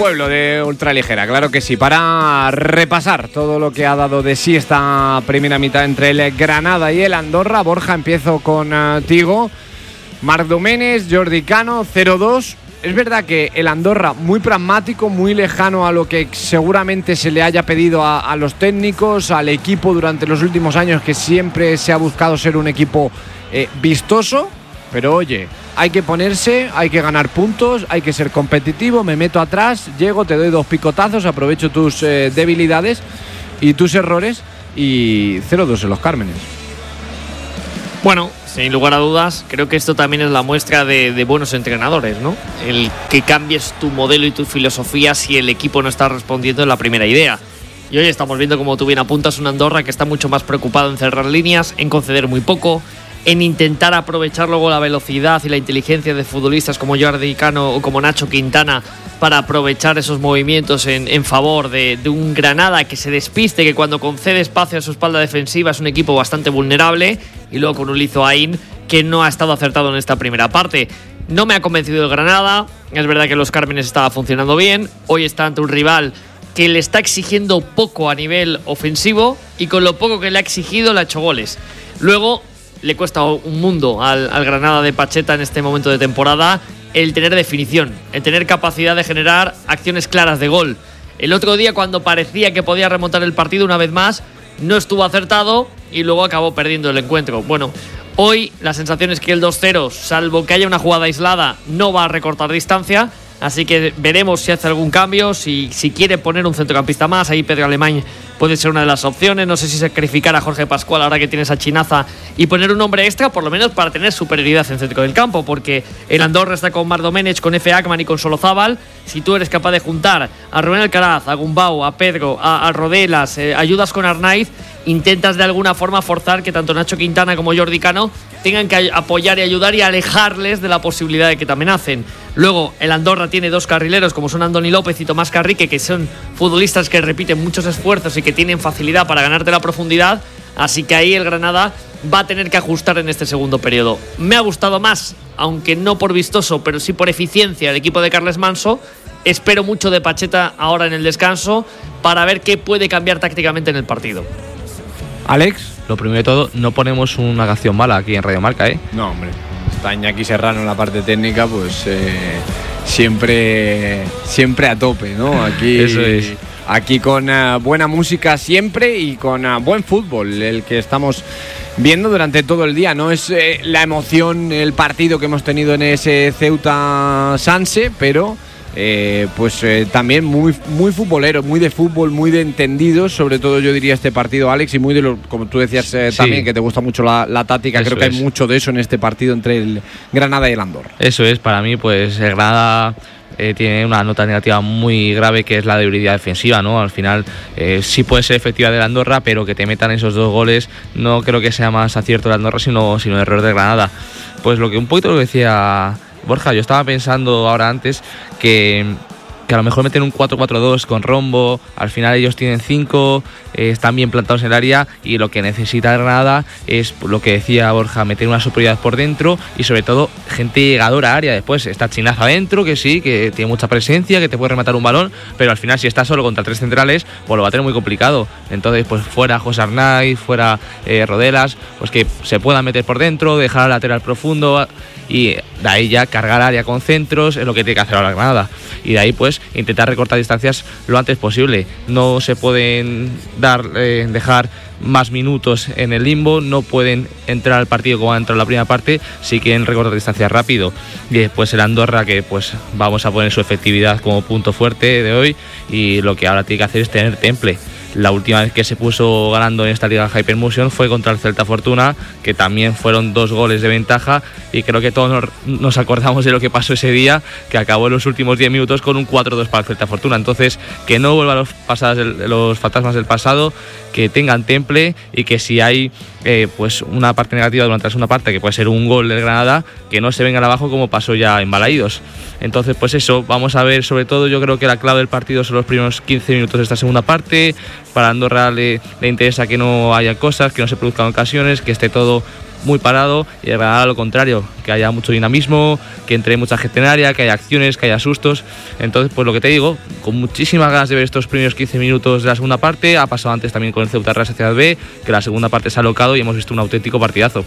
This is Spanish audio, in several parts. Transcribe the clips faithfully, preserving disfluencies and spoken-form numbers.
pueblo de ultraligera, claro que sí, para repasar todo lo que ha dado de sí esta primera mitad entre el Granada y el Andorra. Borja, empiezo contigo. Marc Domènech, Jordi Cano, cero dos. Es verdad que el Andorra muy pragmático, muy lejano a lo que seguramente se le haya pedido a, a los técnicos, al equipo durante los últimos años, que siempre se ha buscado ser un equipo eh, vistoso. Pero oye, hay que ponerse, hay que ganar puntos, hay que ser competitivo. Me meto atrás, llego, te doy dos picotazos, aprovecho tus eh, debilidades y tus errores, y cero dos en los Cármenes. Bueno, sin lugar a dudas, creo que esto también es la muestra de, de buenos entrenadores, ¿no? El que cambies tu modelo y tu filosofía si el equipo no está respondiendo en la primera idea. Y hoy estamos viendo, como tú bien apuntas, un Andorra que está mucho más preocupado en cerrar líneas, en conceder muy poco, en intentar aprovechar luego la velocidad y la inteligencia de futbolistas como Jordi Cano o como Nacho Quintana para aprovechar esos movimientos en, en favor de, de un Granada que se despiste, que cuando concede espacio a su espalda defensiva es un equipo bastante vulnerable, y luego con Ulizo Aín, que no ha estado acertado en esta primera parte. No me ha convencido el Granada. Es verdad que los Cármenes estaba funcionando bien. Hoy está ante un rival que le está exigiendo poco a nivel ofensivo, y con lo poco que le ha exigido le ha hecho goles. Luego le cuesta un mundo al, al Granada de Pacheta en este momento de temporada el tener definición, el tener capacidad de generar acciones claras de gol. El otro día, cuando parecía que podía remontar el partido una vez más, no estuvo acertado y luego acabó perdiendo el encuentro. Bueno, hoy la sensación es que el dos cero, salvo que haya una jugada aislada, no va a recortar distancia. Así que veremos si hace algún cambio, si, si quiere poner un centrocampista más. Ahí Pedro Alemany puede ser una de las opciones. No sé si sacrificar a Jorge Pascual ahora que tiene esa chinaza y poner un hombre extra, por lo menos para tener superioridad en centro del campo, porque el Andorra está con Marc Domènech, con Efe Akman y con Solozábal. Si tú eres capaz de juntar a Rubén Alcaraz, a Gumbau, a Pedro, a, a Rodelas, eh, ayudas con Arnaiz, intentas de alguna forma forzar que tanto Nacho Quintana como Jordi Cano tengan que apoyar y ayudar y alejarles de la posibilidad de que te amenacen. Luego el Andorra tiene dos carrileros como son Andoni López y Tomás Carrique, que son futbolistas que repiten muchos esfuerzos y que tienen facilidad para ganarte la profundidad. Así que ahí el Granada va a tener que ajustar en este segundo periodo. Me ha gustado más, aunque no por vistoso, pero sí por eficiencia, el equipo de Carles Manso. Espero mucho de Pacheta ahora en el descanso para ver qué puede cambiar tácticamente en el partido. Alex, lo primero de todo, no ponemos una canción mala aquí en Radio Marca, ¿eh? No, hombre. Está Iñaki Serrano en la parte técnica, pues eh, siempre, siempre a tope, ¿no? Aquí, Eso es. Aquí con uh, buena música siempre y con uh, buen fútbol, el que estamos viendo durante todo el día. No es eh, la emoción, el partido que hemos tenido en ese Ceuta Sanse, pero Eh, pues eh, también muy, muy futbolero, muy de fútbol, muy de entendidos, sobre todo yo diría este partido, Alex, y muy de lo, como tú decías eh, sí. también, que te gusta mucho la, la táctica. Eso Creo que es. hay mucho de eso en este partido entre el Granada y el Andorra. Eso es, para mí pues el Granada eh, tiene una nota negativa muy grave, que es la debilidad defensiva, ¿no? Al final eh, sí puede ser efectiva del Andorra, pero que te metan esos dos goles no creo que sea más acierto del Andorra, sino, sino error del Granada. Pues lo que un poquito lo decía Borja, yo estaba pensando ahora antes que, que a lo mejor meten un cuatro cuatro dos con rombo, al final ellos tienen cinco, eh, están bien plantados en el área, y lo que necesita Granada es lo que decía Borja, meter una superioridad por dentro y sobre todo gente llegadora a área. Después está Chinaza adentro, que sí, que tiene mucha presencia, que te puede rematar un balón, pero al final si está solo contra tres centrales, pues lo va a tener muy complicado. Entonces pues fuera José Arnaiz, fuera eh, Rodelas, pues que se puedan meter por dentro, dejar al lateral profundo y de ahí ya cargar área con centros, es lo que tiene que hacer ahora Granada. Y de ahí pues intentar recortar distancias lo antes posible. No se pueden dar eh, dejar más minutos en el limbo, no pueden entrar al partido como ha entrado en la primera parte si quieren recortar distancias rápido. Y después el Andorra, que pues vamos a poner su efectividad como punto fuerte de hoy, y lo que ahora tiene que hacer es tener temple. La última vez que se puso ganando en esta Liga Hypermotion fue contra el Celta Fortuna, que también fueron dos goles de ventaja, y creo que todos nos, nos acordamos de lo que pasó ese día, que acabó en los últimos diez minutos con un cuatro dos para el Celta Fortuna. Entonces, que no vuelvan los, pasadas del, los fantasmas del pasado, que tengan temple, y que si hay eh, pues una parte negativa durante la segunda parte, que puede ser un gol del Granada, que no se vengan abajo como pasó ya en Balaídos. Entonces pues eso, vamos a ver, sobre todo yo creo que la clave del partido son los primeros quince minutos de esta segunda parte. Para Andorra le, le interesa que no haya cosas, que no se produzcan ocasiones, que esté todo muy parado, y el Granada lo contrario, que haya mucho dinamismo, que entre mucha gente en área, que haya acciones, que haya sustos. Entonces, pues lo que te digo, con muchísimas ganas de ver estos primeros quince minutos de la segunda parte. Ha pasado antes también con el Ceuta Real Sociedad B, que la segunda parte se ha locado y hemos visto un auténtico partidazo.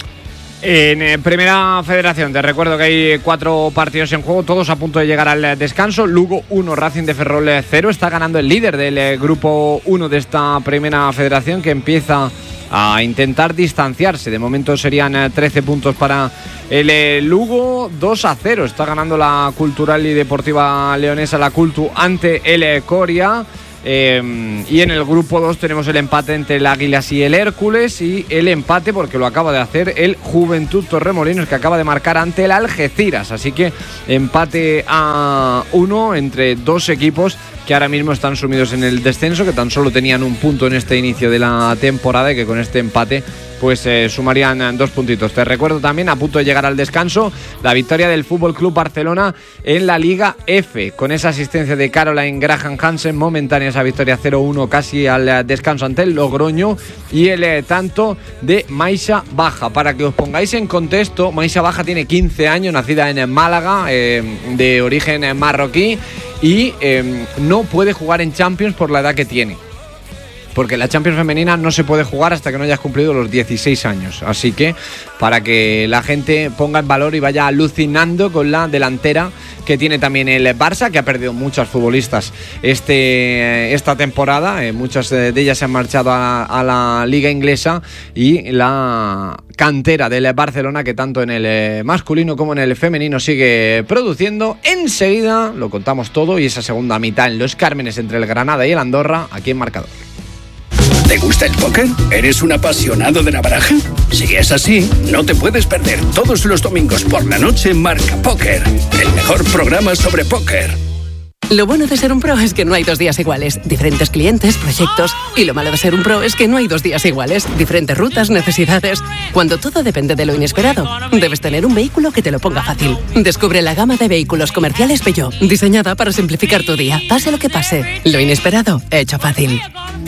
En eh, Primera Federación, te recuerdo que hay cuatro partidos en juego, todos a punto de llegar al descanso. Lugo uno, Racing de Ferrol cero. Está ganando el líder del eh, grupo uno de esta Primera Federación, que empieza a intentar distanciarse. De momento serían eh, trece puntos para el eh, Lugo. Dos a cero está ganando la Cultural y Deportiva Leonesa, la Cultu, ante el eh, Coria. Eh, y en el grupo dos tenemos el empate entre el Águilas y el Hércules, y el empate, porque lo acaba de hacer el Juventud Torremolinos, que acaba de marcar ante el Algeciras. Así que empate a uno entre dos equipos que ahora mismo están sumidos en el descenso, que tan solo tenían un punto en este inicio de la temporada y que con este empate pues eh, sumarían dos puntitos. Te recuerdo también, a punto de llegar al descanso, la victoria del F C Barcelona en la Liga F, con esa asistencia de Caroline Graham Hansen, momentánea esa victoria cero uno casi al descanso ante el Logroño, y el eh, tanto de Maisha Baja. Para que os pongáis en contexto, Maisha Baja tiene quince años, nacida en Málaga, eh, de origen marroquí, y eh, no puede jugar en Champions por la edad que tiene, porque la Champions femenina no se puede jugar hasta que no hayas cumplido los dieciséis años. Así que para que la gente ponga en valor y vaya alucinando con la delantera que tiene también el Barça, que ha perdido muchas futbolistas este, esta temporada. Eh, muchas de ellas se han marchado a, a la Liga Inglesa, y la cantera del Barcelona, que tanto en el masculino como en el femenino sigue produciendo. Enseguida lo contamos todo, y esa segunda mitad en Los Cármenes entre el Granada y el Andorra, aquí en Marcador. ¿Te gusta el póker? ¿Eres un apasionado de la baraja? Si es así, no te puedes perder todos los domingos por la noche Marca Póker, el mejor programa sobre póker. Lo bueno de ser un pro es que no hay dos días iguales. Diferentes clientes, proyectos. Y lo malo de ser un pro es que no hay dos días iguales. Diferentes rutas, necesidades. Cuando todo depende de lo inesperado, debes tener un vehículo que te lo ponga fácil. Descubre la gama de vehículos comerciales Peugeot, diseñada para simplificar tu día. Pase lo que pase, lo inesperado, hecho fácil.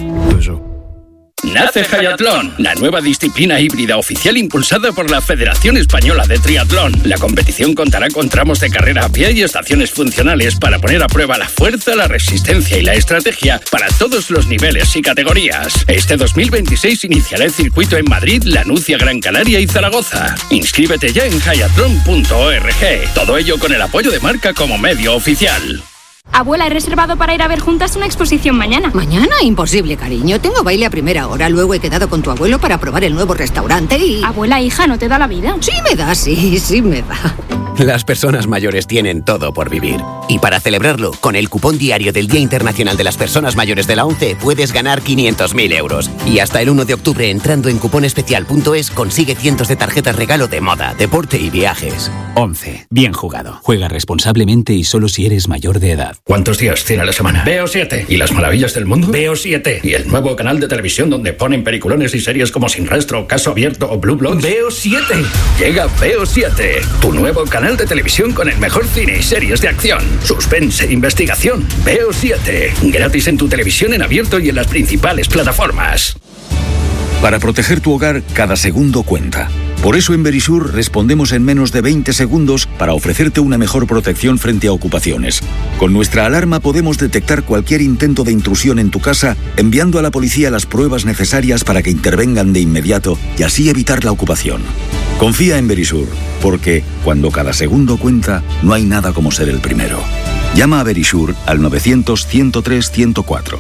Nace Hayatlón, la nueva disciplina híbrida oficial impulsada por la Federación Española de Triatlón. La competición contará con tramos de carrera a pie y estaciones funcionales para poner a prueba la fuerza, la resistencia y la estrategia para todos los niveles y categorías. Este dos mil veintiséis iniciará el circuito en Madrid, La Nucia, Gran Canaria y Zaragoza. Inscríbete ya en hayatlón punto org. Todo ello con el apoyo de Marca como medio oficial. Abuela, he reservado para ir a ver juntas una exposición mañana. ¿Mañana? Imposible, cariño. Tengo baile a primera hora. Luego he quedado con tu abuelo para probar el nuevo restaurante y... Abuela, hija, ¿no te da la vida? Sí me da, sí, sí me da. Las personas mayores tienen todo por vivir. Y para celebrarlo, con el cupón diario del Día Internacional de las Personas Mayores de la ONCE, puedes ganar quinientos mil euros. Y hasta el uno de octubre, entrando en cuponespecial punto es, consigue cientos de tarjetas regalo de moda, deporte y viajes. ONCE. Bien jugado. Juega responsablemente y solo si eres mayor de edad. ¿Cuántos días tiene la semana? Veo siete. ¿Y las maravillas del mundo? Veo siete. ¿Y el nuevo canal de televisión donde ponen peliculones y series como Sin Rastro, Caso Abierto o Blue Bloods? Veo siete. Llega Veo siete, tu nuevo canal de televisión con el mejor cine y series de acción, suspense e investigación. Veo siete. Gratis en tu televisión en abierto y en las principales plataformas. Para proteger tu hogar, cada segundo cuenta. Por eso en Verisur respondemos en menos de veinte segundos para ofrecerte una mejor protección frente a ocupaciones. Con nuestra alarma podemos detectar cualquier intento de intrusión en tu casa, enviando a la policía las pruebas necesarias para que intervengan de inmediato y así evitar la ocupación. Confía en Verisur, porque cuando cada segundo cuenta, no hay nada como ser el primero. Llama a Verisur al novecientos, ciento tres, ciento cuatro.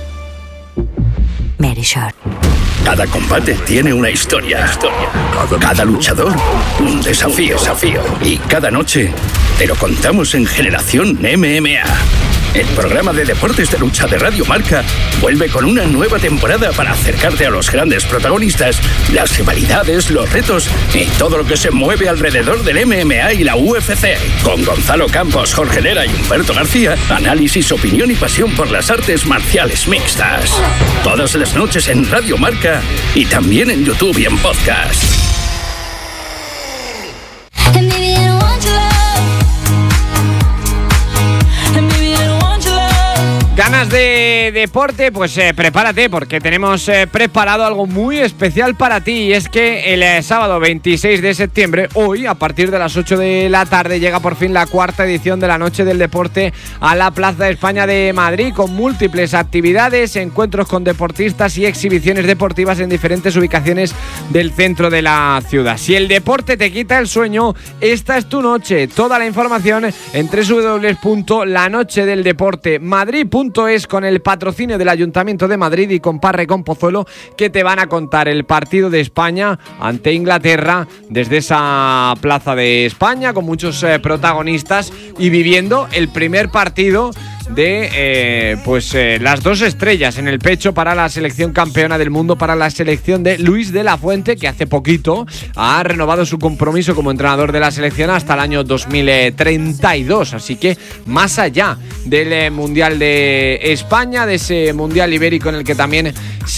Verisur. Cada combate tiene una historia. historia. Cada luchador, un desafío. desafío. Y cada noche te lo contamos en Generación M M A. El programa de deportes de lucha de Radio Marca vuelve con una nueva temporada para acercarte a los grandes protagonistas, las rivalidades, los retos y todo lo que se mueve alrededor del M M A y la U F C. Con Gonzalo Campos, Jorge Lera y Humberto García, análisis, opinión y pasión por las artes marciales mixtas. Todas las noches en Radio Marca y también en YouTube y en podcast. Gana ganas de deporte, pues eh, prepárate porque tenemos eh, preparado algo muy especial para ti. Y es que el eh, sábado veintiséis de septiembre, hoy, a partir de las ocho de la tarde, llega por fin la cuarta edición de la Noche del Deporte a la Plaza de España de Madrid, con múltiples actividades, encuentros con deportistas y exhibiciones deportivas en diferentes ubicaciones del centro de la ciudad. Si el deporte te quita el sueño, esta es tu noche. Toda la información en doble u doble u doble u punto la noche del deporte madrid punto es, con el patrocinio del Ayuntamiento de Madrid y con Parre con Pozuelo, que te van a contar el partido de España ante Inglaterra desde esa Plaza de España, con muchos eh, protagonistas y viviendo el primer partido de eh, pues eh, las dos estrellas en el pecho para la selección campeona del mundo, para la selección de Luis de la Fuente, que hace poquito ha renovado su compromiso como entrenador de la selección hasta el año dos mil treinta y dos, así que más allá del eh, Mundial de España, de ese Mundial Ibérico en el que también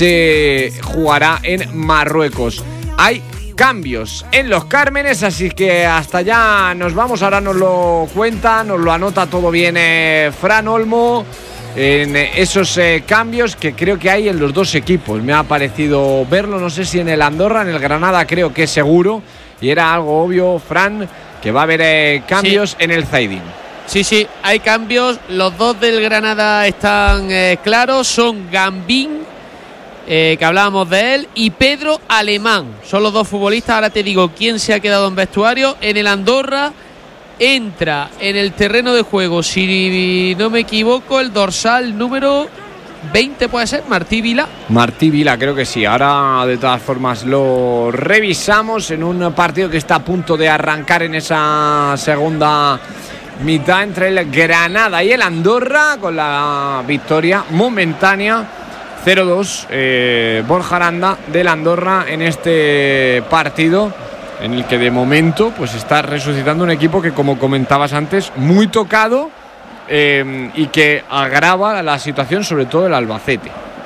se jugará en Marruecos. Hay cambios en los Cármenes, así que hasta allá nos vamos. Ahora nos lo cuenta, nos lo anota todo bien eh, Fran Olmo, en eh, esos eh, cambios que creo que hay en los dos equipos. Me ha parecido verlo, no sé si en el Andorra, en el Granada creo que seguro, y era algo obvio, Fran, que va a haber eh, cambios sí. en el Zaidín. Sí, sí, hay cambios. Los dos del Granada están eh, claros, son Gambín, Eh, que hablábamos de él, y Pedro Alemán. Son los dos futbolistas. Ahora te digo quién se ha quedado en vestuario. En el Andorra entra en el terreno de juego, si no me equivoco, el dorsal número veinte, puede ser, Martí Vila. Martí Vila, creo que sí. Ahora de todas formas lo revisamos en un partido que está a punto de arrancar en esa segunda mitad entre el Granada y el Andorra, con la victoria momentánea cero dos, eh, Borja Aranda del Andorra en este partido, en el que de momento pues está resucitando un equipo que, como comentabas antes, muy tocado eh, y que agrava la situación, sobre todo el Albacete.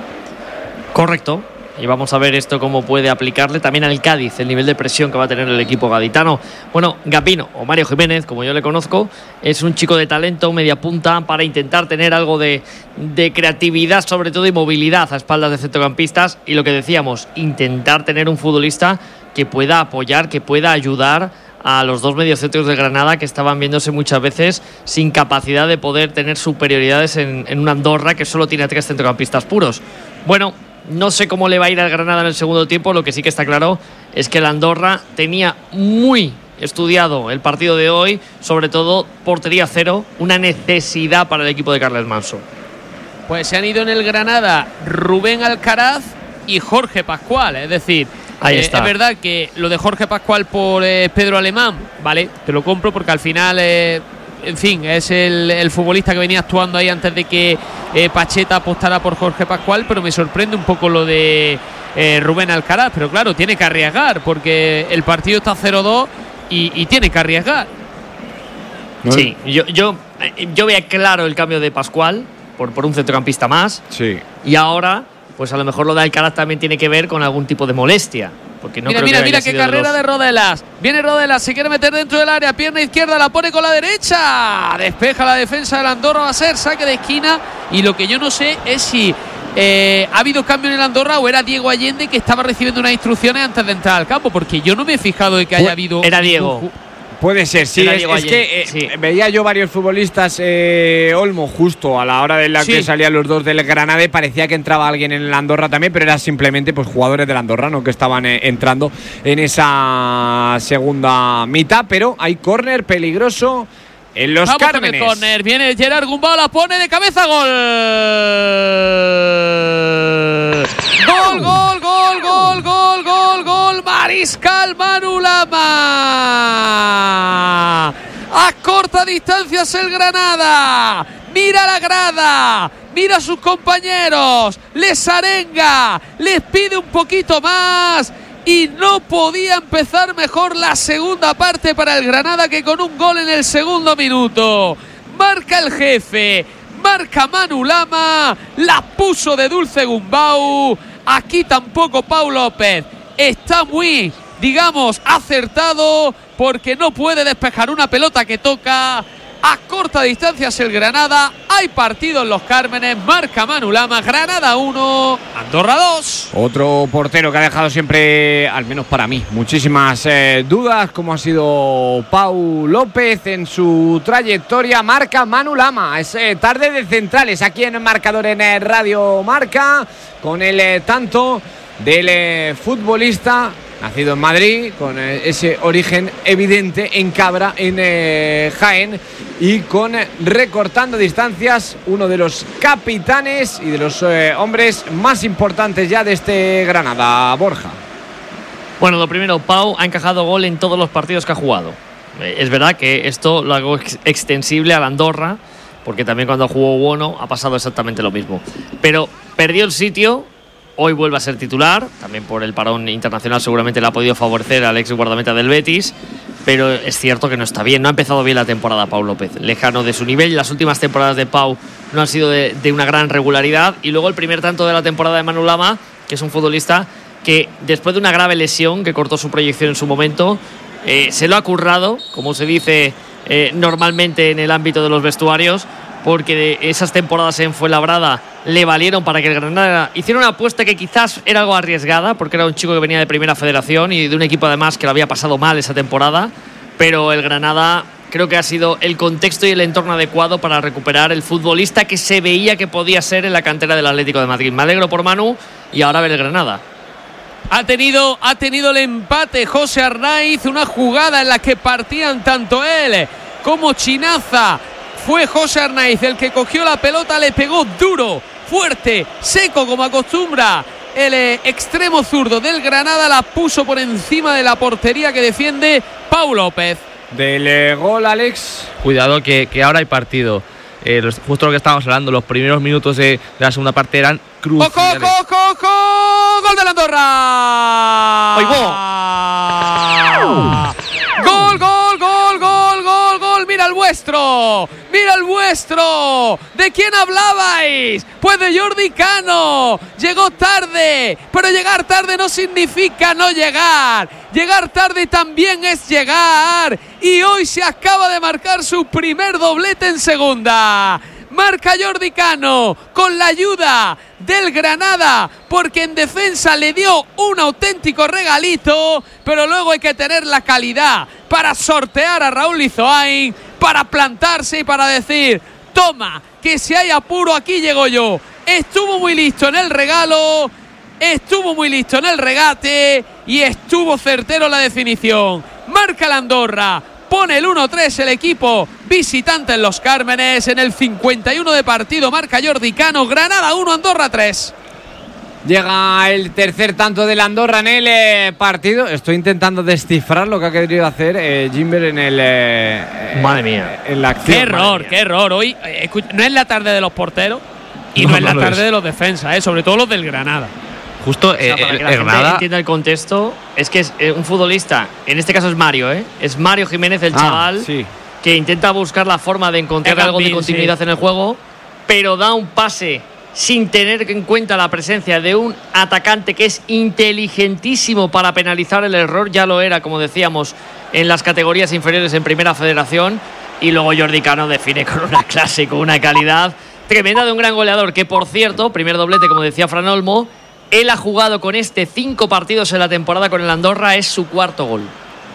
Correcto. Y vamos a ver esto cómo puede aplicarle también al Cádiz, el nivel de presión que va a tener el equipo gaditano. Bueno, Gapino, o Mario Jiménez, como yo le conozco, es un chico de talento, media punta, para intentar tener algo de, de creatividad, sobre todo, y movilidad a espaldas de centrocampistas. Y lo que decíamos, intentar tener un futbolista que pueda apoyar, que pueda ayudar a los dos mediocentros de Granada, que estaban viéndose muchas veces sin capacidad de poder tener superioridades en, en una Andorra que solo tiene tres centrocampistas puros. Bueno, no sé cómo le va a ir al Granada en el segundo tiempo. Lo que sí que está claro es que el Andorra tenía muy estudiado el partido de hoy, sobre todo portería cero, una necesidad para el equipo de Carles Manso. Pues se han ido en el Granada Rubén Alcaraz y Jorge Pascual, es decir, Ahí eh, está. es verdad que lo de Jorge Pascual por eh, Pedro Alemán, vale, te lo compro porque al final eh, en fin, es el, el futbolista que venía actuando ahí antes de que eh, Pacheta apostara por Jorge Pascual, pero me sorprende un poco lo de eh, Rubén Alcaraz, pero claro, tiene que arriesgar porque el partido está cero dos y, y tiene que arriesgar. Sí, yo, yo, yo veía claro el cambio de Pascual por, por un centrocampista más. Sí. Y ahora, pues a lo mejor lo de Alcaraz también tiene que ver con algún tipo de molestia. Porque no mira, creo mira, que mira haya qué sido carrera de, de, los... de Rodelas. Viene Rodelas, se quiere meter dentro del área, pierna izquierda, la pone con la derecha. Despeja la defensa del Andorra, va a ser saque de esquina. Y lo que yo no sé es si eh, ha habido cambio en el Andorra o era Diego Allende que estaba recibiendo unas instrucciones antes de entrar al campo, porque yo no me he fijado de que haya habido. Era Diego. Un... Puede ser, sí. Es, es que eh, sí. veía yo varios futbolistas, eh, Olmo, justo a la hora de la sí. que salían los dos del Granada, y parecía que entraba alguien en el Andorra también, pero era simplemente pues jugadores del Andorra, ¿no?, que estaban eh, entrando en esa segunda mitad. Pero hay córner peligroso en los Vamos Cármenes. Con el córner, viene Gerard Gumbau, la pone de cabeza, gol. Gol, gol, gol, gol, gol, gol, gol. Mariscal Manu Lama. A corta distancia es el Granada. Mira la grada, mira a sus compañeros, les arenga, les pide un poquito más. Y no podía empezar mejor la segunda parte para el Granada, que con un gol en el segundo minuto marca el jefe, marca Manu Lama, la puso de dulce Gumbau. Aquí tampoco Pau López está muy, digamos, acertado, porque no puede despejar una pelota que toca. A corta distancia es el Granada, Hay partido en Los Cármenes, marca Manu Lama, Granada uno, Andorra dos. Otro portero que ha dejado siempre, al menos para mí, muchísimas eh, dudas, como ha sido Pau López en su trayectoria. Marca Manu Lama. Es eh, tarde de centrales aquí en el marcador en eh, Radio Marca, con el eh, tanto del eh, futbolista nacido en Madrid, con eh, ese origen evidente en Cabra, en eh, Jaén, y con eh, recortando distancias, uno de los capitanes y de los eh, hombres más importantes ya de este Granada, Borja. Bueno, lo primero, Pau ha encajado gol en todos los partidos que ha jugado. Eh, es verdad que esto lo hago ex- extensible a la Andorra, porque también cuando jugó Buono ha pasado exactamente lo mismo. Pero perdió el sitio. Hoy vuelve a ser titular, también por el parón internacional seguramente le ha podido favorecer al ex guardameta del Betis, pero es cierto que no está bien, no ha empezado bien la temporada Pau López, lejano de su nivel. Las últimas temporadas de Pau no han sido de, de una gran regularidad, y luego el primer tanto de la temporada de Manu Lama, que es un futbolista que después de una grave lesión que cortó su proyección en su momento, eh, se lo ha currado, como se dice eh, normalmente en el ámbito de los vestuarios, porque de esas temporadas en Fuenlabrada le valieron para que el Granada hiciera una apuesta que quizás era algo arriesgada, porque era un chico que venía de Primera Federación y de un equipo además que lo había pasado mal esa temporada, pero el Granada creo que ha sido el contexto y el entorno adecuado para recuperar el futbolista que se veía que podía ser en la cantera del Atlético de Madrid. Me alegro por Manu, y ahora ver el Granada. Ha tenido, ha tenido el empate José Arnaiz, una jugada en la que partían tanto él como Chinaza. Fue José Arnaiz el que cogió la pelota, le pegó duro, fuerte, seco como acostumbra el eh, extremo zurdo del Granada, la puso por encima de la portería que defiende Pau López. Del eh, gol, Alex. Cuidado que, que ahora hay partido. Eh, los, justo lo que estábamos hablando, los primeros minutos de, de la segunda parte eran cruciales. ¡Ojo, ojo, ojo! ¡Gol de la Andorra! ¡Gol, gol, gol, gol, gol, gol! ¡Mira el vuestro! ¡Mira el vuestro! ¿De quién hablabais? Pues de Jordi Cano. Llegó tarde, pero llegar tarde no significa no llegar. Llegar tarde también es llegar. Y hoy se acaba de marcar su primer doblete en segunda. Marca Jordi Cano con la ayuda del Granada, porque en defensa le dio un auténtico regalito, pero luego hay que tener la calidad para sortear a Raúl Lizoain, para plantarse y para decir: toma, que si hay apuro aquí llego yo. Estuvo muy listo en el regalo, estuvo muy listo en el regate y estuvo certero en la definición. Marca la Andorra. Pone el uno tres el equipo visitante en Los Cármenes. En el cincuenta y uno de partido marca Jordi Cano. Granada uno, Andorra tres. Llega el tercer tanto del Andorra en el eh, partido. Estoy intentando descifrar lo que ha querido hacer eh, Gimber en el eh, Madre mía. En la acción. Qué error, qué error. Hoy eh, escucha, no es la tarde de los porteros y no, no es la no tarde es. de los defensas, eh, sobre todo los del Granada. Justo, o sea, eh, para el, que la el gente Granada entienda el contexto, es que es eh, un futbolista, en este caso es Mario, ¿eh? Es Mario Jiménez, el ah, chaval, sí. que intenta buscar la forma de encontrar algo de continuidad sí. en el juego, pero da un pase sin tener en cuenta la presencia de un atacante que es inteligentísimo para penalizar el error. Ya lo era, como decíamos, en las categorías inferiores en Primera Federación. Y luego Jordi Cano define con una clase, con una calidad tremenda de un gran goleador, que por cierto, primer doblete, como decía Fran Olmo, él ha jugado con este cinco partidos en la temporada con el Andorra, es su cuarto gol.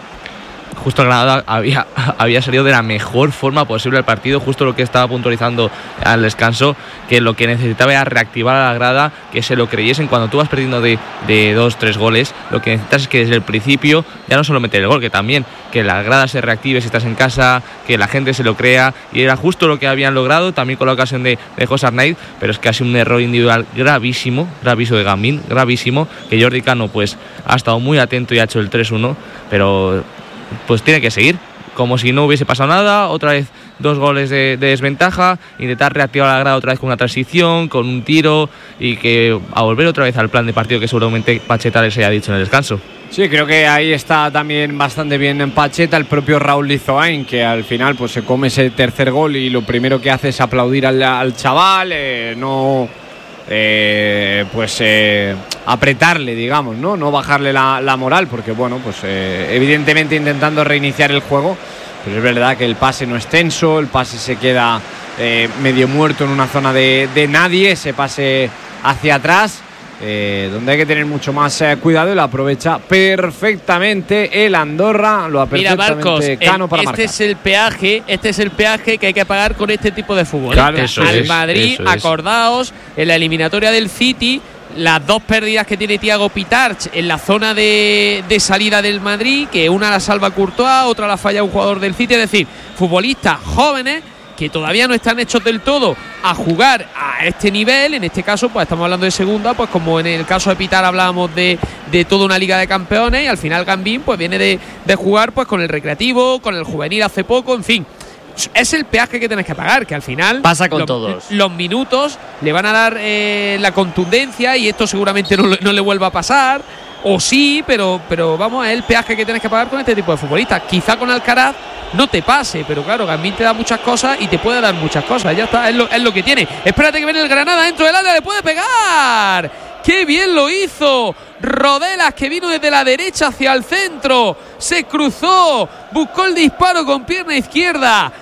Justo Granada había, había salido de la mejor forma posible el partido, justo lo que estaba puntualizando al descanso, que lo que necesitaba era reactivar a la grada, que se lo creyesen. Cuando tú vas perdiendo de, de dos, tres goles, lo que necesitas es que desde el principio ya no solo meter el gol, que también que la grada se reactive si estás en casa, que la gente se lo crea, y era justo lo que habían logrado, también con la ocasión de, de José Arnaiz, pero es que ha sido un error individual gravísimo, gravísimo de Gambín, gravísimo, que Jordi Cano pues ha estado muy atento y ha hecho el tres uno, pero pues tiene que seguir, como si no hubiese pasado nada, otra vez dos goles de, de desventaja, intentar reactivar la grada otra vez con una transición, con un tiro, y que a volver otra vez al plan de partido que seguramente Pacheta les haya dicho en el descanso. Sí, creo que ahí está también bastante bien en Pacheta, el propio Raúl Lizoain, que al final pues se come ese tercer gol y lo primero que hace es aplaudir al, al chaval, eh, no eh, pues eh, apretarle, digamos, no no bajarle la, la moral, porque bueno, pues eh, evidentemente intentando reiniciar el juego, pero es verdad que el pase no es tenso, el pase se queda eh, medio muerto en una zona de, de nadie, ese pase hacia atrás, eh, donde hay que tener mucho más eh, cuidado, y lo aprovecha perfectamente el Andorra, lo ha perfectamente Marcos, Cano el, para este marcar. es el peaje, este es el peaje que hay que pagar con este tipo de fútbol. Claro, eso Al es, Madrid, eso es. acordaos, en la eliminatoria del City, las dos pérdidas que tiene Thiago Pitarch en la zona de, de salida del Madrid, que una la salva Courtois, otra la falla un jugador del City, es decir, futbolistas jóvenes que todavía no están hechos del todo a jugar a este nivel. En este caso, pues estamos hablando de segunda, pues como en el caso de Pitar hablábamos de, de toda una Liga de Campeones, y al final Gambín pues viene de, de jugar pues con el Recreativo, con el Juvenil hace poco, en fin. Es el peaje que tienes que pagar, que al final pasa con lo, todos. Los minutos le van a dar eh, la contundencia, y esto seguramente no, no le vuelva a pasar, o sí, pero, pero vamos, es el peaje que tienes que pagar con este tipo de futbolistas. Quizá con Alcaraz no te pase, pero claro, Gambín te da muchas cosas y te puede dar muchas cosas. Ya está, es lo, es lo que tiene. Espérate que viene el Granada dentro del área, le puede pegar. ¡Qué bien lo hizo! Rodelas, que vino desde la derecha hacia el centro, se cruzó, buscó el disparo con pierna izquierda.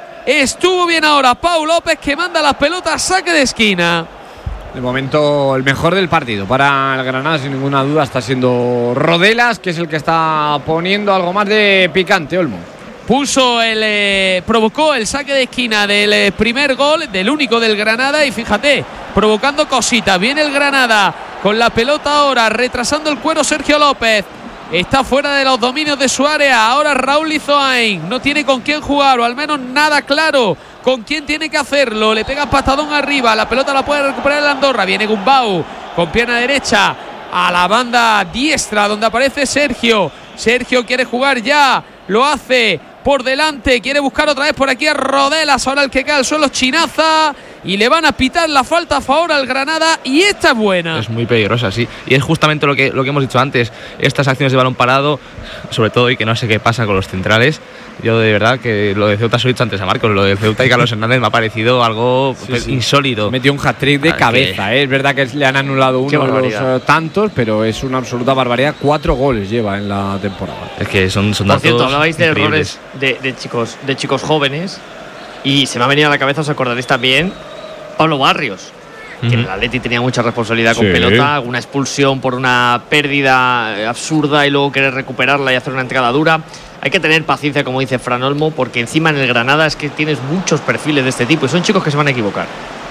Estuvo bien ahora Pau López, que manda las pelotas, saque de esquina. De momento el mejor del partido para el Granada, sin ninguna duda, está siendo Rodelas, que es el que está poniendo algo más de picante, Olmo. Puso el eh, provocó el saque de esquina del eh, primer gol, del único del Granada, y fíjate, provocando cositas. Viene el Granada con la pelota ahora, retrasando el cuero Sergio López. Está fuera de los dominios de su área. Ahora Raúl Lizoain no tiene con quién jugar, o al menos nada claro con quién tiene que hacerlo. Le pega patadón arriba, la pelota la puede recuperar el Andorra. Viene Gumbau con pierna derecha a la banda diestra, donde aparece Sergio. Sergio quiere jugar ya, lo hace por delante, quiere buscar otra vez por aquí a Rodelas. Ahora el que cae al suelo es Chinaza, y le van a pitar la falta a favor al Granada, y esta es buena. Es muy peligrosa, sí. Y es justamente lo que, lo que hemos dicho antes, estas acciones de balón parado, sobre todo, y que no sé qué pasa con los centrales. Yo de verdad que lo de Ceuta, se lo he dicho antes a Marcos, lo de Ceuta y Carlos Hernández me ha parecido algo sí, sí. insólito. Metió un hat-trick de ah, cabeza, ¿eh? Es verdad que le han anulado uno de los uh, tantos, pero es una absoluta barbaridad. Cuatro goles lleva en la temporada. Es que son, son Por datos cierto, hablabais de increíbles. errores de, de, chicos, de chicos jóvenes, y se me ha venido a la cabeza, os acordaréis también, Pablo Barrios, que en el Atleti tenía mucha responsabilidad con sí. pelota, alguna expulsión por una pérdida absurda y luego querer recuperarla y hacer una entrada dura. Hay que tener paciencia, como dice Fran Olmo, porque encima en el Granada es que tienes muchos perfiles de este tipo y son chicos que se van a equivocar.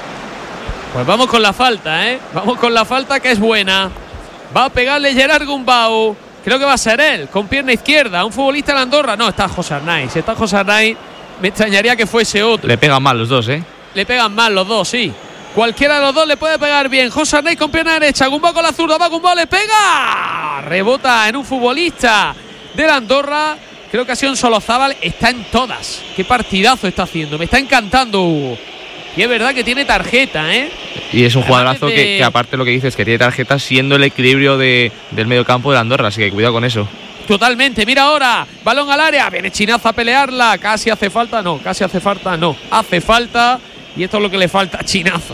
Pues vamos con la falta, ¿eh? Vamos con la falta, que es buena. Va a pegarle Gerard Gumbau. Creo que va a ser él, con pierna izquierda. Un futbolista de Andorra. No, está José Arnaiz. Si está José Arnaiz, me extrañaría que fuese otro. Le pegan mal los dos, ¿eh? Le pegan mal los dos, sí. Cualquiera de los dos le puede pegar bien. José Arnaiz con pierna derecha. Gumbau con la zurda. Va Gumbau, le pega. Rebota en un futbolista del Andorra. Creo que ha sido un Solozábal. Está en todas. Qué partidazo está haciendo. Me está encantando Hugo. Y es verdad que tiene tarjeta, ¿eh? Y es un jugadorazo de... que, que aparte lo que dices, que tiene tarjeta siendo el equilibrio de, del medio campo de Andorra. Así que cuidado con eso. Totalmente, mira ahora, balón al área, viene Chinaza a pelearla, casi hace falta, no, casi hace falta, no, hace falta, y esto es lo que le falta a Chinaza.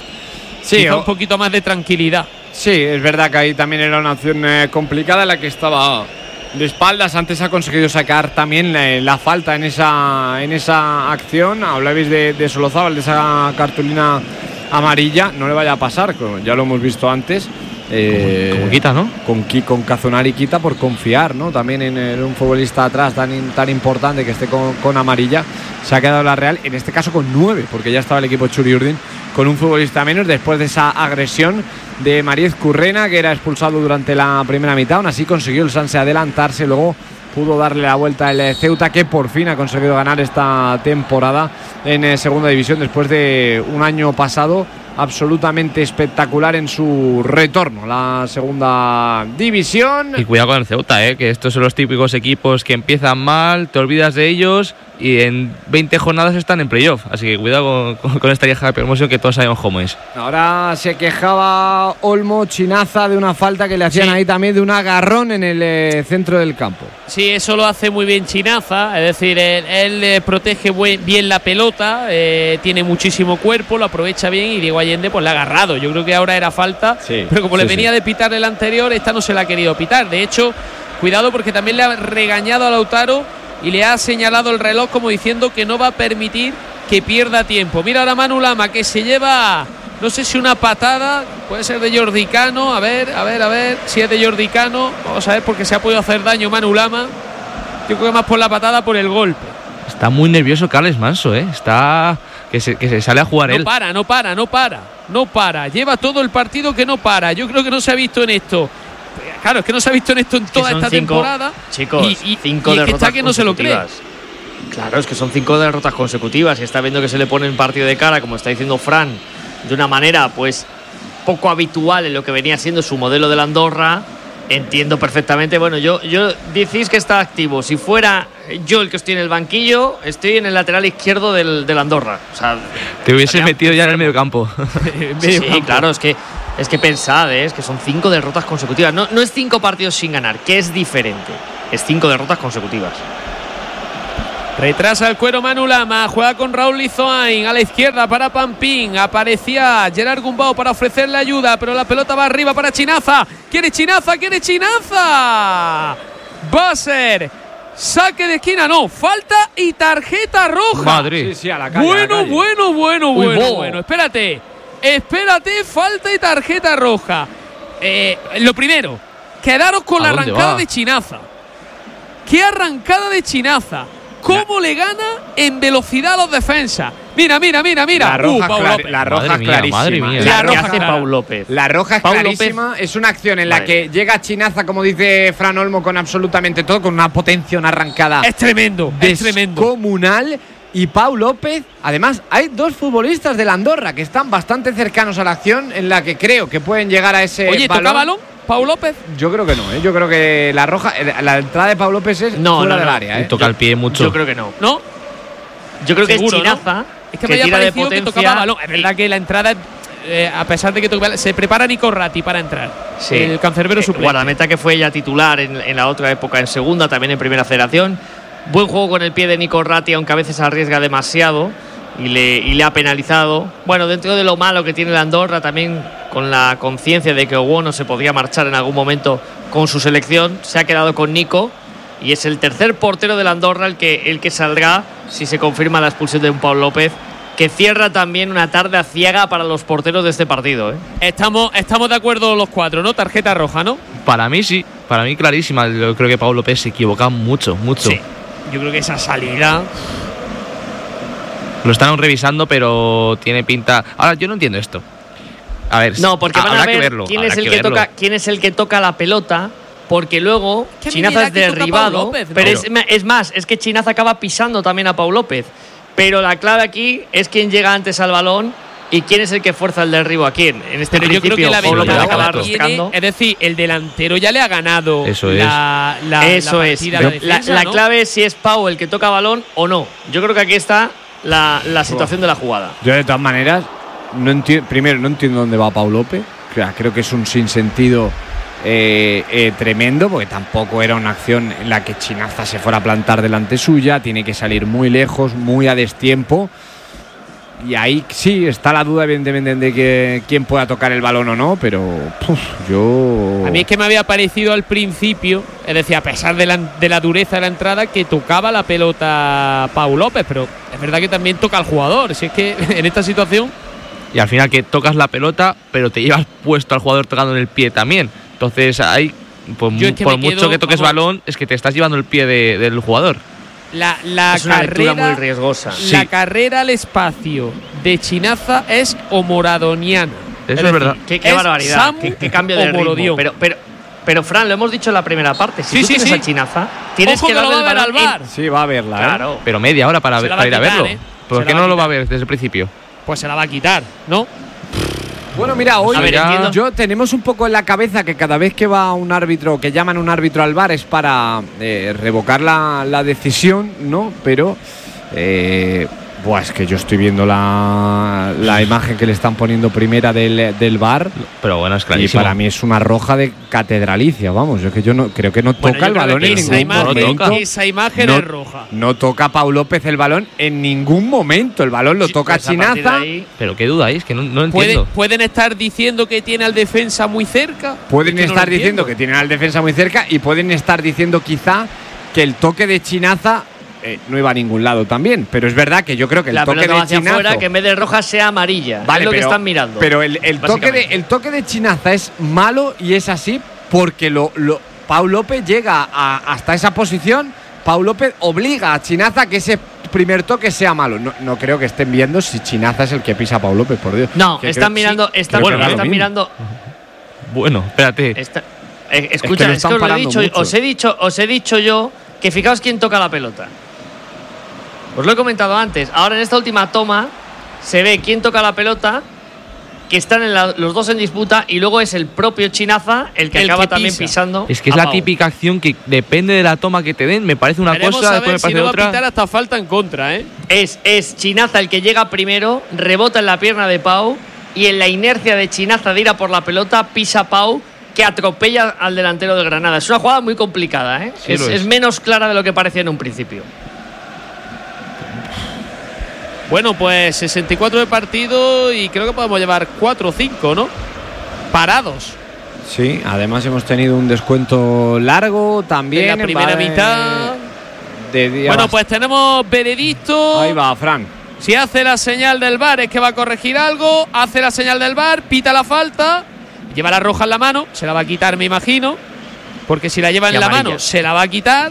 Sí, quizá o... un poquito más de tranquilidad. Sí, es verdad que ahí también era una acción eh, complicada en la que estaba de espaldas. Antes ha conseguido sacar también la, la falta en esa, en esa acción. Hablabais de, de Solozábal, de esa cartulina amarilla, no le vaya a pasar, ya lo hemos visto antes. Eh, como, como quita, ¿no? Con, con Cazonari quita por confiar, ¿no? También en, en un futbolista atrás tan, tan importante que esté con, con amarilla. Se ha quedado la Real, en este caso con nueve, porque ya estaba el equipo Txuri Urdin con un futbolista menos después de esa agresión de Mariez Currena, que era expulsado durante la primera mitad. Aún así consiguió el Sanse adelantarse, luego pudo darle la vuelta el Ceuta, que por fin ha conseguido ganar esta temporada en eh, segunda división después de un año pasado absolutamente espectacular en su retorno a la segunda división. Y cuidado con el Ceuta, ¿eh? Que estos son los típicos equipos que empiezan mal, te olvidas de ellos y en veinte jornadas están en playoff. Así que cuidado con, con esta vieja de promoción, que todos sabemos cómo es. Ahora se quejaba Olmo Chinaza de una falta que le hacían sí. ahí también, de un agarrón en el eh, centro del campo. Sí, eso lo hace muy bien Chinaza, es decir, él, él eh, protege buen, bien la pelota, eh, tiene muchísimo cuerpo, lo aprovecha bien, y Diego Allende pues le ha agarrado. Yo creo que ahora era falta, sí, pero como sí, le venía sí. de pitar el anterior, esta no se la ha querido pitar. De hecho, cuidado, porque también le ha regañado a Lautaro y le ha señalado el reloj como diciendo que no va a permitir que pierda tiempo. Mira ahora Manu Lama, que se lleva, no sé si una patada, puede ser de Jordi Cano. A ver, a ver, a ver, si es de Jordi Cano. Vamos a ver, porque se ha podido hacer daño Manu Lama. Yo creo que más por la patada, por el golpe. Está muy nervioso Carles Manso, ¿eh? Está... Que se, que se sale a jugar no él. No para, no para, no para. No para. Lleva todo el partido que no para. Yo creo que no se ha visto en esto. Claro, es que no se ha visto en esto en toda esta cinco, temporada. Chicos, y, y, cinco y derrotas es que está que no se lo cree. Claro, es que son cinco derrotas consecutivas y está viendo que se le pone un partido de cara, como está diciendo Fran, de una manera pues poco habitual en lo que venía siendo su modelo de la Andorra. Entiendo perfectamente. Bueno, yo, yo decís que está activo. Si fuera yo el que estoy en el banquillo, estoy en el lateral izquierdo del, del Andorra. O sea, te hubieses metido ya en el medio campo. Sí, sí, claro, es que es que pensad, ¿eh? Es que son cinco derrotas consecutivas. No, no es cinco partidos sin ganar, que es diferente. Es cinco derrotas consecutivas. Retrasa el cuero Manu Lama, juega con Raúl Lizoain a la izquierda para Pampín. Aparecía Gerard Gumbau para ofrecerle ayuda, pero la pelota va arriba para Chinaza. ¡Quiere Chinaza! ¡Quiere Chinaza! Va a ser saque de esquina, no, falta y tarjeta roja. Madrid. Sí, sí, a la calle, bueno, a la calle. bueno, bueno, Uy, bueno, bo. bueno. Espérate, espérate, falta y tarjeta roja. Eh, lo primero, quedaros con la arrancada va? de Chinaza. ¡Qué arrancada de Chinaza! ¿Cómo le gana en velocidad a los defensas? Mira, mira, mira, mira. La roja, uh, Pau clar- López. la roja Madre es mía, clarísima. madre mía. La La roja, hace Pau López. la roja es Pau clarísima. Es una acción en la Vale. que llega Chinaza, como dice Fran Olmo, con absolutamente todo, con una potencia, una arrancada Es tremendo, es tremendo. descomunal. Y Pau López, además, hay dos futbolistas de la Andorra que están bastante cercanos a la acción, en la que creo que pueden llegar a ese Oye, balón. ¿toca balón? ¿Pau López? Yo creo que no, ¿eh? Yo creo que la roja, la entrada de Pau López es No, fuera no, del no. área, ¿eh? Toca el pie mucho. Yo creo que no. ¿No? Yo creo que Seguro, es Chinaza. ¿no? Es que, que me había tira de parecido que potencia. tocaba balón. Es verdad que la entrada, eh, a pesar de que toca, se prepara Nico Ratti para entrar. Sí. El cancerbero Eh, suplente. Guardameta que fue ya titular en, en la otra época, en segunda, también en primera federación. Buen juego con el pie de Nico Ratti, aunque a veces arriesga demasiado y le, y le ha penalizado. Bueno, dentro de lo malo que tiene la Andorra, también con la conciencia de que Owono se podría marchar en algún momento con su selección, se ha quedado con Nico y es el tercer portero de la Andorra el que, el que saldrá si se confirma la expulsión de un Pau López, que cierra también una tarde aciaga para los porteros de este partido, ¿eh? Estamos, estamos de acuerdo los cuatro, ¿no? Tarjeta roja, ¿no? Para mí sí, para mí clarísima. Yo creo que Pau López se equivoca mucho, mucho. Sí. Yo creo que esa salida. Lo están revisando, pero tiene pinta. Ahora, yo no entiendo esto. A ver, No, porque van habrá a ver que verlo, quién, habrá es el que que verlo. toca, quién es el que toca la pelota, porque luego Que a mí Chinaza me da es que toca derribado, Pau López, ¿no? pero, Pero- es, ma- es más, es que Chinaza acaba pisando también a Pau López. Pero la clave aquí es quién llega antes al balón y quién es el que fuerza el derribo a quién. En este Pero yo creo principio que la Pau López ventaja ventaja acaba la la tiene, rascando. es decir, el delantero ya le ha ganado Eso es. la, la, Eso la es. partida, Pero la, la, defensa, la ¿no? clave es si es Pau el que toca balón o no. Yo creo que aquí está la, la situación de la jugada. Yo de todas maneras, no entiendo, primero no entiendo dónde va Pau López. O sea, creo que es un sinsentido eh, eh, tremendo, porque tampoco era una acción en la que Chinaza se fuera a plantar delante suya. Tiene que salir muy lejos, muy a destiempo. Y ahí sí está la duda, evidentemente, de que quién pueda tocar el balón o no, pero puf, yo. A mí es que me había parecido al principio, es decir, a pesar de la, de la dureza de la entrada, que tocaba la pelota Pau López, pero es verdad que también toca al jugador. Si es que en esta situación. Y al final que tocas la pelota, pero te llevas puesto al jugador tocando en el pie también. Entonces, ahí, por, Yo es que por me mucho quedo, que toques vamos. balón, es que te estás llevando el pie de- del jugador. La, la Es una lectura carrera muy riesgosa. La Sí. carrera al espacio de Chinaza es homoradoniana. Eso es decir, verdad. Qué, qué es barbaridad, Samu qué, qué cambio de o ritmo. Morodion. Pero, pero, pero Fran, lo hemos dicho en la primera parte. Si Sí, tú sí, tienes sí. a Chinaza, tienes Ojo que que lo darle va el a ver al balón VAR. en- Sí, va a verla, ¿eh? Claro. Pero media hora para, Se ver- la va para ir a a quitar, verlo. ¿eh? ¿Por Se qué la va no a lo va a quitar. ver desde el principio? Pues se la va a quitar, ¿no? Bueno, mira, hoy A ver, ya- entiendo. yo tenemos un poco en la cabeza que cada vez que va un árbitro, que llaman un árbitro al VAR es para eh, revocar la, la decisión, ¿no? Pero, eh, buah, es que yo estoy viendo la, la imagen que le están poniendo primera del, del VAR Pero bueno, es y clarísimo. para mí es una roja de catedralicia, vamos. Yo que yo no creo que no Bueno, toca yo el creo balón que en esa ningún imagen, momento. esa imagen No- es roja. No toca Pau López el balón en ningún momento. El balón lo toca Pues a partir de Chinaza. ahí, Pero qué duda hay, es que no, no ¿Pueden, entiendo. pueden estar diciendo que tiene al defensa muy cerca. Pueden Es que no lo estar diciendo entiendo. que tienen al defensa muy cerca y pueden estar diciendo quizá que el toque de Chinaza eh, no iba a ningún lado también. Pero es verdad que yo creo que el la toque pelota de va hacia Chinazo… afuera, que en vez de roja sea amarilla. Vale, es lo pero, que están mirando. Pero el, el, toque de, el toque de Chinaza es malo y es así porque lo, lo, Pau López llega a, hasta esa posición. Pau López obliga a Chinaza que ese primer toque sea malo. No, no creo que estén viendo si Chinaza es el que pisa a Pau López, por Dios. No, que están creo, mirando, sí, están, bueno, están mirando. Bueno, espérate. Está, eh, escucha, es que, es que os, lo he dicho, os he dicho, os he dicho yo que fijaos quién toca la pelota. Os lo he comentado antes. Ahora en esta última toma se ve quién toca la pelota, que están en la, los dos en disputa, y luego es el propio Chinaza el que El acaba que también pisa. pisando. Es que es a la Pau. típica acción que depende de la toma que te den. Me parece una Veremos cosa, a después ver me si parece no va a otra. pitar hasta falta en contra, ¿eh? Es, es Chinaza el que llega primero, rebota en la pierna de Pau, y en la inercia de Chinaza de ir a por la pelota, pisa Pau, que atropella al delantero de Granada. Es una jugada muy complicada, ¿eh? Sí, es, lo es. es menos clara de lo que parecía en un principio. Bueno, pues sesenta y cuatro de partido y creo que podemos llevar cuatro o cinco, ¿no? Parados. Sí, además hemos tenido un descuento largo también. En la primera vale, mitad. De día Bueno, bast- pues tenemos veredicto. Ahí va, Fran. Si hace la señal del V A R es que va a corregir algo. Hace la señal del V A R, pita la falta. Lleva la roja en la mano. Se la va a quitar, me imagino. Porque si la lleva Y en la amarilla. mano, se la va a quitar.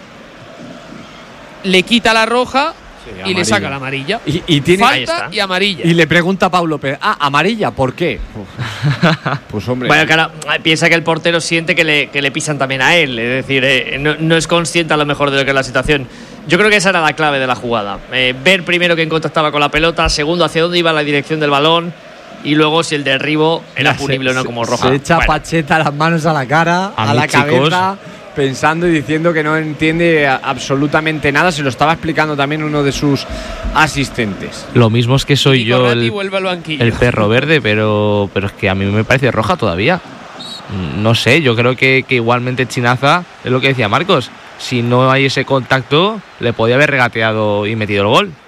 Le quita la roja y amarilla. le saca la amarilla. Y, y tiene Ahí Falta está. y amarilla. y le pregunta a Pau López, ah, amarilla, ¿por qué? Uf. Pues hombre. Bueno, cara, piensa que el portero siente que le, que le pisan también a él. Es decir, eh, no, no es consciente a lo mejor de lo que es la situación. Yo creo que esa era la clave de la jugada. Eh, ver primero quién contactaba con la pelota, segundo hacia dónde iba la dirección del balón, y luego si el derribo era Se- punible o no se- como roja. Se echa Bueno, Pacheta las manos a la cara, A a, mí, la chicos. cabeza, pensando y diciendo que no entiende a- absolutamente nada. Se lo estaba explicando también uno de sus asistentes. Lo mismo es que soy Y yo Corrati el, vuelve al banquillo. el perro verde, pero, pero es que a mí me parece roja todavía. No sé, yo creo que, que igualmente Chinaza, es lo que decía Marcos, si no hay ese contacto, le podía haber regateado y metido el gol.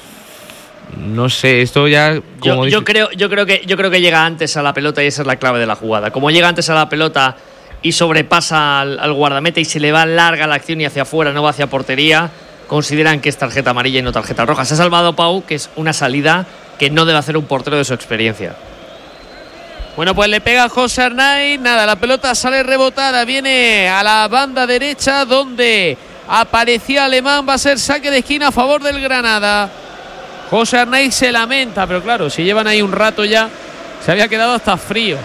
No sé, esto ya… Como yo, dice- yo creo, yo, creo que, yo creo que llega antes a la pelota y esa es la clave de la jugada. Como llega antes a la pelota y sobrepasa al, al guardameta y se le va larga la acción y hacia afuera, no va hacia portería, consideran que es tarjeta amarilla y no tarjeta roja. Se ha salvado Pau, que es una salida que no debe hacer un portero de su experiencia. Bueno, pues le pega José Arnaiz. Nada, la pelota sale rebotada. Viene a la banda derecha donde aparecía Alemán. Va a ser saque de esquina a favor del Granada. José Arnaiz se lamenta, pero claro, si llevan ahí un rato ya, se había quedado hasta frío.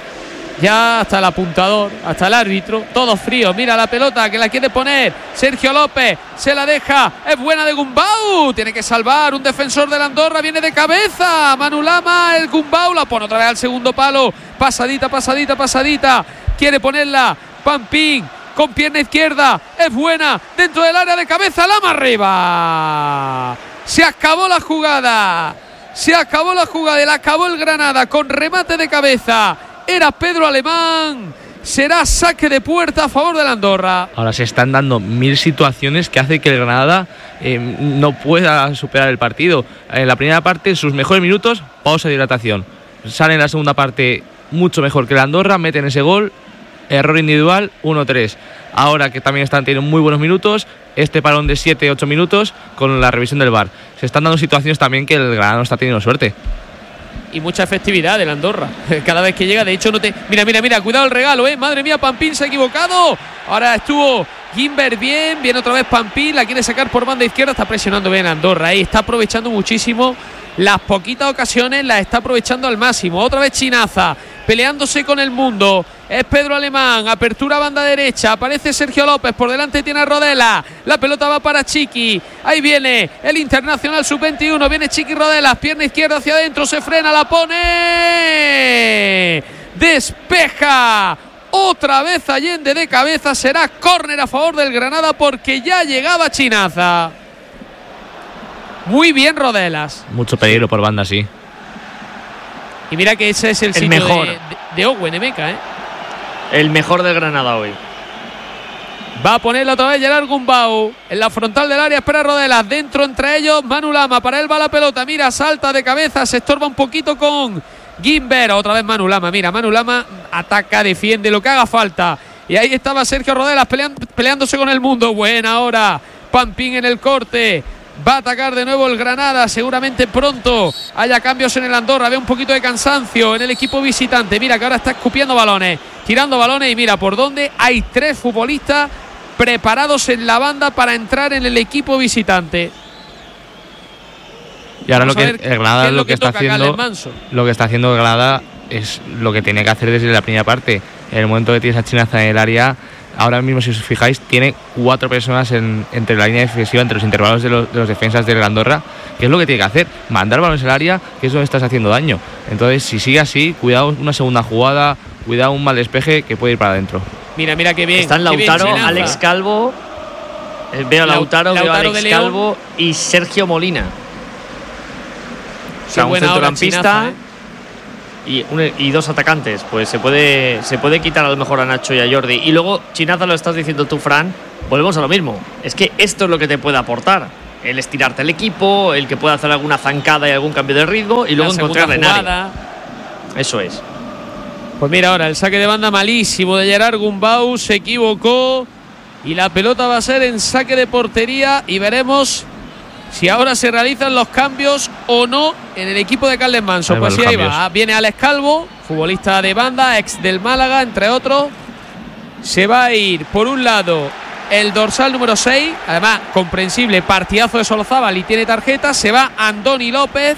Ya hasta el apuntador, hasta el árbitro, todo frío. Mira la pelota que la quiere poner Sergio López, se la deja, es buena de Gumbau, tiene que salvar un defensor del Andorra, viene de cabeza, Manu Lama, el Gumbau la pone otra vez al segundo palo, pasadita, pasadita, pasadita, quiere ponerla Pampín con pierna izquierda, es buena, dentro del área de cabeza, Lama arriba. Se acabó la jugada, se acabó la jugada y la acabó el Granada con remate de cabeza. Era Pedro Alemán. Será saque de puerta a favor del Andorra. Ahora se están dando mil situaciones que hace que el Granada eh, no pueda superar el partido. En la primera parte, sus mejores minutos, pausa de hidratación. Sale en la segunda parte mucho mejor que el Andorra, meten ese gol, error individual, uno tres. Ahora que también están teniendo muy buenos minutos, este parón de siete ocho minutos con la revisión del V A R. Se están dando situaciones también que el Granada no está teniendo suerte. Y mucha efectividad del Andorra. Cada vez que llega, de hecho, no te. Mira, mira, mira, cuidado el regalo, eh. Madre mía, Pampín se ha equivocado. Ahora estuvo Gimber bien. Viene otra vez Pampín, la quiere sacar por banda izquierda. Está presionando bien Andorra, eh. Está aprovechando muchísimo las poquitas ocasiones, las está aprovechando al máximo. Otra vez Chinaza, peleándose con el mundo. Es Pedro Alemán, apertura banda derecha. Aparece Sergio López, por delante tiene a Rodela. La pelota va para Chiqui. Ahí viene el internacional sub veintiuno. Viene Chiqui Rodela, pierna izquierda hacia adentro. Se frena, la pone. Despeja. Otra vez Allende de cabeza. Será córner a favor del Granada porque ya llegaba Chinaza. Muy bien Rodelas. Mucho peligro por banda, sí. Y mira que ese es el, El sitio mejor. de, de, de Owen Emeka, ¿eh? El mejor del Granada hoy. Va a ponerla otra vez Gerard Gumbau en la frontal del área, espera Rodelas, dentro entre ellos Manu Lama, para él va la pelota, mira, salta de cabeza, se estorba un poquito con Gimber, otra vez Manu Lama, mira, Manu Lama ataca, defiende, lo que haga falta, y ahí estaba Sergio Rodelas peleando, peleándose con el mundo, buena ahora Pampín en el corte. Va a atacar de nuevo el Granada. Seguramente pronto haya cambios en el Andorra. Ve un poquito de cansancio en el equipo visitante. Mira que ahora está escupiendo balones, tirando balones. Y mira por dónde hay tres futbolistas preparados en la banda para entrar en el equipo visitante. Y ahora lo que el Granada lo, lo que, que está haciendo, lo que está haciendo el Granada es lo que tiene que hacer desde la primera parte. En el momento que tiene esa chinaza en el área, ahora mismo, si os fijáis, tiene cuatro personas en, entre la línea defensiva, entre los intervalos de los, de los defensas del Andorra, que es lo que tiene que hacer, mandar balones al área, que es donde estás haciendo daño. Entonces, si sigue así, cuidado una segunda jugada, cuidado un mal despeje que puede ir para adentro. Mira, mira qué bien. Están Lautaro, Alex Calvo, veo a Lautaro, Lautaro veo a Alex Calvo y Sergio Molina. O sea, un centrocampista, ¿eh? Y, un, y dos atacantes, pues se puede se puede quitar a lo mejor a Nacho y a Jordi. Y luego, Chinaza, lo estás diciendo tú, Fran, volvemos a lo mismo. Es que esto es lo que te puede aportar: el estirarte el equipo, el que pueda hacer alguna zancada y algún cambio de ritmo, y luego encontrar en área. Eso es. Pues mira, ahora el saque de banda malísimo de Gerard Gumbau, se equivocó y la pelota va a ser en saque de portería, y veremos si ahora se realizan los cambios o no en el equipo de Carles Manso. Pues sí, ahí va. Viene Alex Calvo, futbolista de banda, ex del Málaga, entre otros. Se va a ir, por un lado, el dorsal número seis. Además, comprensible, partidazo de Solozábal y tiene tarjeta. Se va Andoni López.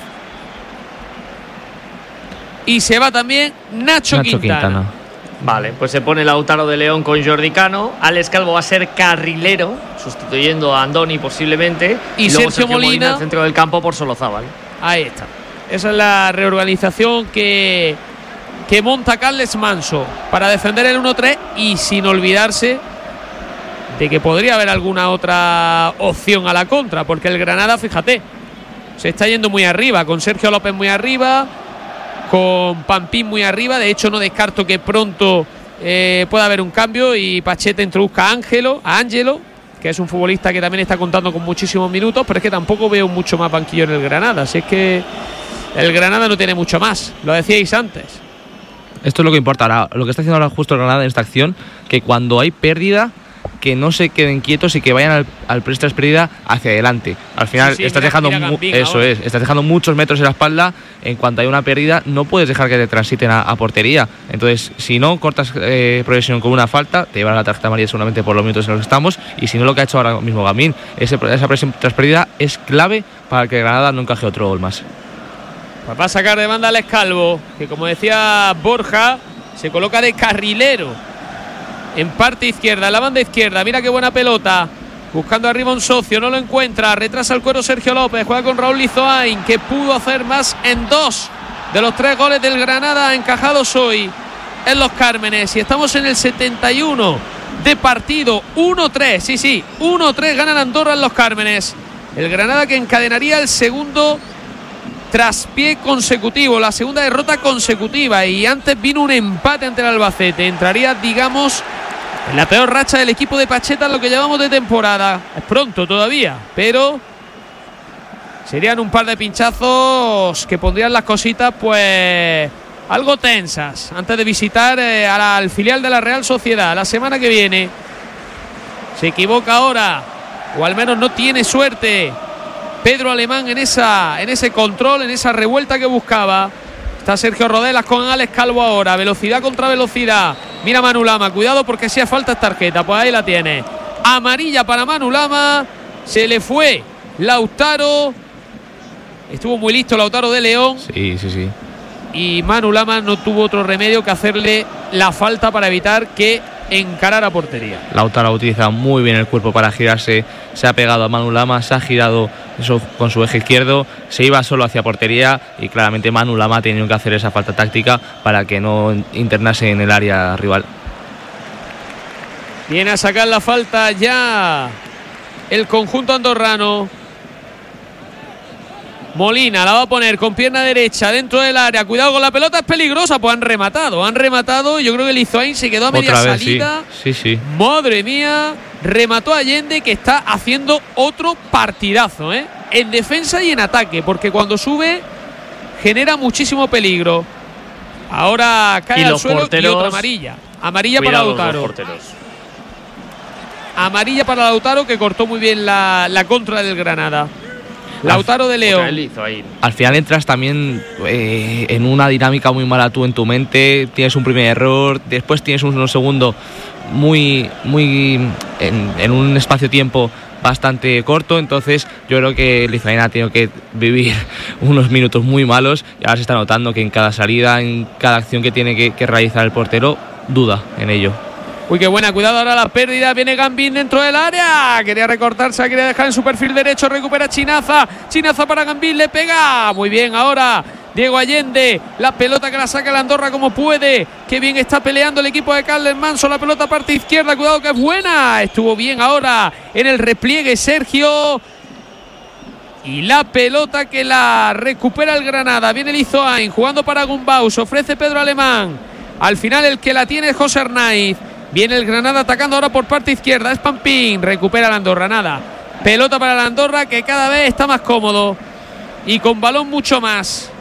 Y se va también Nacho, Nacho Quintana. Quintana. Vale, pues se pone Lautaro de León con Jordi Cano. Alex Calvo va a ser carrilero, sustituyendo a Andoni posiblemente. Y, y luego Sergio, Sergio Molina, Molina al centro del campo por Solozábal. Ahí está. Esa es la reorganización que, que monta Carles Manso para defender el uno tres, y sin olvidarse de que podría haber alguna otra opción a la contra, porque el Granada, fíjate, se está yendo muy arriba, con Sergio López muy arriba, con Pampín muy arriba. De hecho, no descarto que pronto eh, pueda haber un cambio y Pacheta introduzca a Ángelo, a Ángelo, que es un futbolista que también está contando con muchísimos minutos, pero es que tampoco veo mucho más banquillo en el Granada. Así es que el Granada no tiene mucho más, lo decíais antes. Esto es lo que importa ahora, lo que está haciendo ahora justo el Granada en esta acción, que cuando hay pérdida, que no se queden quietos y que vayan al, al press tras pérdida hacia adelante. Al final sí, sí, estás mira, dejando mira mu- eso ahora. es, estás dejando muchos metros en la espalda. En cuanto hay una pérdida, no puedes dejar que te transiten a, a portería. Entonces, si no cortas eh, progresión con una falta, te llevan a la tarjeta amarilla seguramente por los minutos en los que estamos. Y si no, lo que ha hecho ahora mismo Gamín, ese, esa presión tras pérdida es clave para que Granada no encaje otro gol más. Pues va a sacar de banda Alex Calvo, que como decía Borja, se coloca de carrilero en parte izquierda, en la banda izquierda. Mira qué buena pelota, buscando arriba un socio, no lo encuentra, retrasa el cuero Sergio López, juega con Raúl Lizoain, que pudo hacer más en dos de los tres goles del Granada encajados hoy en Los Cármenes. Y estamos en el setenta y uno de partido, uno tres, sí, sí, uno tres gana Andorra en Los Cármenes. El Granada que encadenaría el segundo traspié consecutivo, la segunda derrota consecutiva, y antes vino un empate ante el Albacete. Entraría, digamos, en la peor racha del equipo de Pacheta en lo que llevamos de temporada. Es pronto todavía, pero serían un par de pinchazos que pondrían las cositas pues algo tensas antes de visitar eh, a la, al filial de la Real Sociedad la semana que viene. Se equivoca ahora, o al menos no tiene suerte, Pedro Alemán en esa en ese control, en esa revuelta que buscaba. Está Sergio Rodelas con Alex Calvo ahora. Velocidad contra velocidad. Mira Manu Lama, cuidado porque si hace falta es tarjeta. Pues ahí la tiene. Amarilla para Manu Lama. Se le fue Lautaro. Estuvo muy listo Lautaro de León. Sí, sí, sí. Y Manu Lama no tuvo otro remedio que hacerle la falta para evitar que encarara portería. Lautaro ha utilizado muy bien el cuerpo para girarse, se ha pegado a Manu Lama, se ha girado eso con su eje izquierdo, se iba solo hacia portería y claramente Manu Lama ha tenido que hacer esa falta táctica para que no internase en el área rival. Viene a sacar la falta ya el conjunto andorrano. Molina la va a poner con pierna derecha dentro del área. Cuidado con la pelota, es peligrosa. Pues han rematado, han rematado. Yo creo que Lizoain se quedó a media Otra vez, salida. Sí, sí, sí. Madre mía. Remató Allende, que está haciendo otro partidazo, ¿eh? En defensa y en ataque, porque cuando sube genera muchísimo peligro. Ahora cae y al los suelo porteros, y otra amarilla. Amarilla para Lautaro. amarilla para Lautaro, que cortó muy bien la, la contra del Granada. Lautaro de León. Al final entras también eh, en una dinámica muy mala tú en tu mente, tienes un primer error, después tienes un, un segundo muy, muy en, en un espacio-tiempo bastante corto, entonces yo creo que Lizoain ha tenido que vivir unos minutos muy malos y ahora se está notando que en cada salida, en cada acción que tiene que, que realizar el portero, duda en ello. Uy, qué buena, cuidado ahora la pérdida, viene Gambín dentro del área, quería recortarse, quería dejar en su perfil derecho, recupera Chinaza, Chinaza para Gambín, le pega, muy bien ahora Diego Allende, la pelota que la saca el Andorra como puede, qué bien está peleando el equipo de Carles Manso, la pelota parte izquierda, cuidado que es buena, estuvo bien ahora en el repliegue Sergio, y la pelota que la recupera el Granada, viene Lizoain jugando para Gumbaus, ofrece Pedro Alemán, al final el que la tiene es José Arnaiz. Viene el Granada atacando ahora por parte izquierda. Es Pampín. Recupera la Andorra. Nada. Pelota para la Andorra que cada vez está más cómodo. Y con balón mucho más.